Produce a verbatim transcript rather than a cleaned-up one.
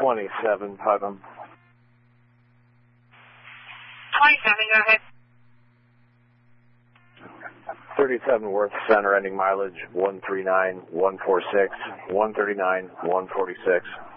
twenty-seven, Putnam. twenty-seven, go ahead. thirty-seven Worth Center, ending mileage one three nine one four six, one thirty-nine one forty-six.